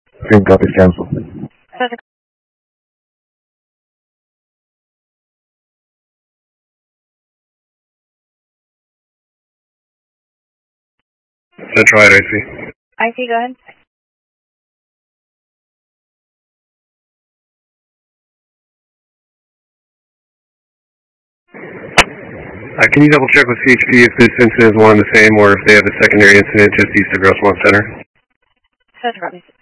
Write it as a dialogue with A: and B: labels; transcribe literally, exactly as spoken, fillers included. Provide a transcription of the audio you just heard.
A: Same copy, cancel.
B: Central I C.
C: I C, go ahead.
B: Uh, can you double check with C H P if this incident is one and the same, or if they have a secondary incident just east of Grossmont Center?
C: Central,